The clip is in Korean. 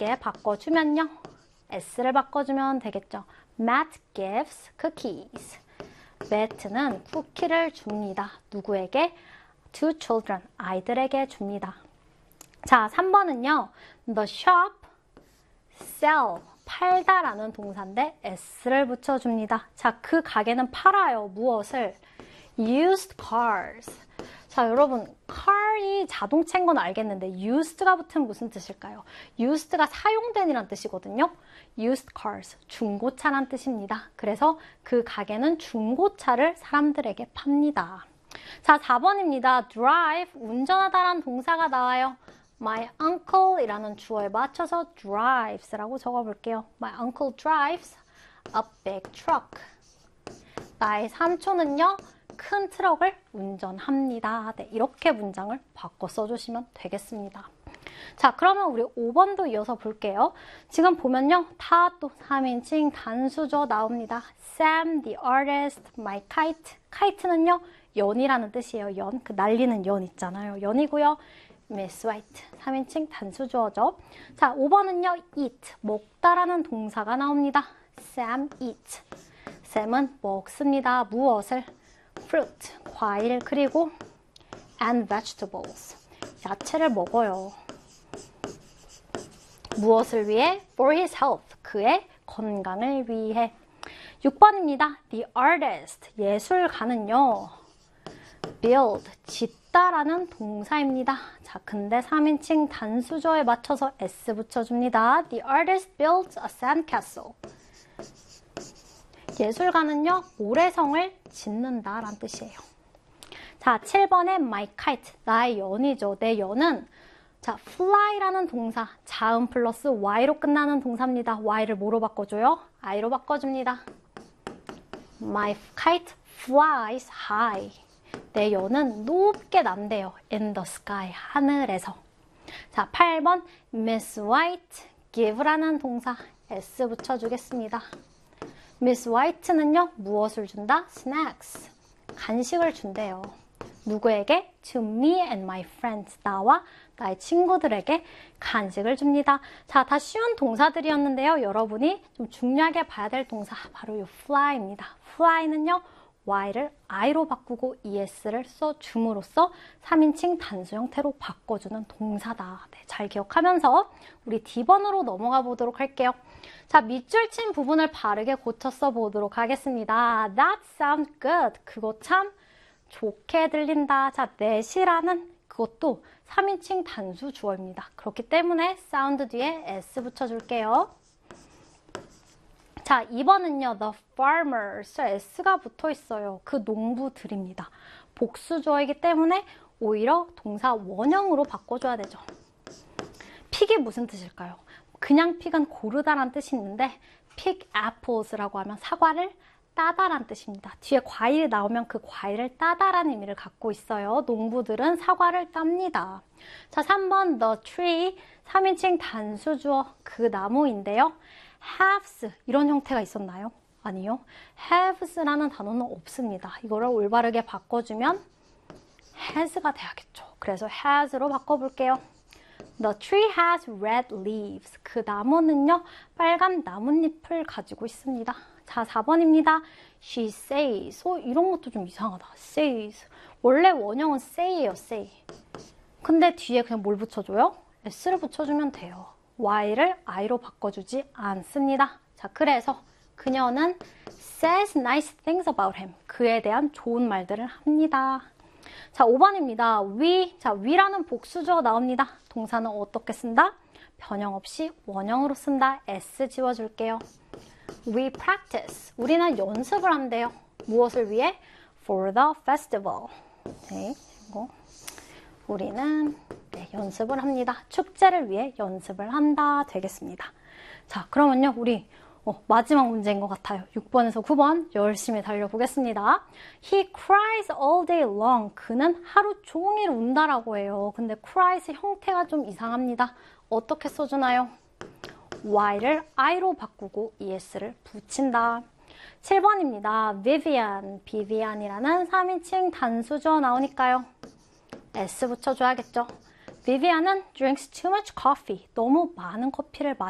어떻게 바꿔주면요? S를 바꿔주면 되겠죠. Matt gives cookies. Matt는 쿠키를 줍니다. 누구에게? To children. 아이들에게 줍니다. 자, 3번은요. The shop sell. 팔다라는 동사인데 S를 붙여줍니다. 자, 그 가게는 팔아요. 무엇을? Used cars. 자, 여러분, car이 자동차인 건 알겠는데 used가 붙으면 무슨 뜻일까요? used가 사용된이란 뜻이거든요. used cars, 중고차란 뜻입니다. 그래서 그 가게는 중고차를 사람들에게 팝니다. 자, 4번입니다. drive, 운전하다라는 동사가 나와요. My uncle 이라는 주어에 맞춰서 drives라고 적어볼게요. My uncle drives a big truck. 나의 삼촌은요, 큰 트럭을 운전합니다. 네, 이렇게 문장을 바꿔 써주시면 되겠습니다. 자, 그러면 우리 5번도 이어서 볼게요. 지금 보면요, 다 또 3인칭 단수조 나옵니다. Sam, the artist, my kite. kite는요, 연이라는 뜻이에요. 연, 그 날리는 연 있잖아요. 연이고요. Miss White, 3인칭 단수주어죠. 자, 5번은요, eat, 먹다라는 동사가 나옵니다. Sam eat. Sam은 먹습니다. 무엇을? fruit, 과일, 그리고 and vegetables, 야채를 먹어요. 무엇을 위해? For his health, 그의 건강을 위해. 6번입니다. The artist, 예술가는요. build, 짓다라는 동사입니다. 자, 근데 3인칭 단수조에 맞춰서 S 붙여줍니다. The artist builds a sandcastle. 예술가는요, 모래성을 짓는다 라는 뜻이에요. 자, 7번에 my kite, 나의 연이죠. 내 연은 자, fly라는 동사, 자음 플러스 y로 끝나는 동사입니다. y를 뭐로 바꿔줘요? i로 바꿔줍니다. My kite flies high. 내 연은 높게 난대요. In the sky, 하늘에서. 자, 8번 Miss White, give라는 동사, s 붙여주겠습니다. Miss White는요, 무엇을 준다? Snacks, 간식을 준대요. 누구에게? To me and my friends, 나와 나의 친구들에게 간식을 줍니다. 자, 다 쉬운 동사들이었는데요. 여러분이 좀 중요하게 봐야 될 동사, 바로 이 fly입니다. fly는요, y를 i로 바꾸고 es를 써줌으로써 3인칭 단수 형태로 바꿔주는 동사다. 네, 잘 기억하면서 우리 D번으로 넘어가 보도록 할게요. 자, 밑줄 친 부분을 바르게 고쳐 써보도록 하겠습니다. That sounds good. 그거 참 좋게 들린다. 자, that이라는 그것도 3인칭 단수 주어입니다. 그렇기 때문에 sound 뒤에 s 붙여줄게요. 자, 2번은요. The farmers, s가 붙어 있어요. 그 농부들입니다. 복수주어이기 때문에 오히려 동사 원형으로 바꿔줘야 되죠. 픽이 무슨 뜻일까요? 그냥 픽은 고르다란 뜻이 있는데 pick apples라고 하면 사과를 따다란 뜻입니다. 뒤에 과일이 나오면 그 과일을 따다라는 의미를 갖고 있어요. 농부들은 사과를 땁니다. 자, 3번 the tree, 3인칭 단수주어 그 나무인데요. haves 이런 형태가 있었나요? 아니요. haves라는 단어는 없습니다. 이거를 올바르게 바꿔주면 has가 돼야겠죠. 그래서 has로 바꿔볼게요. The tree has red leaves. 그 나무는요, 빨간 나뭇잎을 가지고 있습니다. 자, 4번입니다. She says. 이런 것도 좀 이상하다. says. 원래 원형은 say예요, say. 근데 뒤에 그냥 뭘 붙여줘요? s를 붙여주면 돼요. y를 i로 바꿔주지 않습니다. 자, 그래서 그녀는 says nice things about him. 그에 대한 좋은 말들을 합니다. 자, 5번입니다. we. 자, we라는 복수주어 나옵니다. 동사는 어떻게 쓴다? 변형 없이 원형으로 쓴다. s 지워줄게요. We practice. 우리는 연습을 한대요. 무엇을 위해? For the festival. 네, 이거. 우리는 연습을 합니다. 축제를 위해 연습을 한다 되겠습니다. 자, 그러면요, 우리 마지막 문제인 것 같아요. 6번에서 9번 열심히 달려보겠습니다. He cries all day long. 그는 하루 종일 운다라고 해요. 근데 cries 형태가 좀 이상합니다. 어떻게 써주나요? y를 i로 바꾸고 es를 붙인다. 7번입니다. Vivian이라는 3인칭 단수주어 나오니까요. s 붙여줘야겠죠. Vivian은 drinks too much coffee. 너무 많은 커피를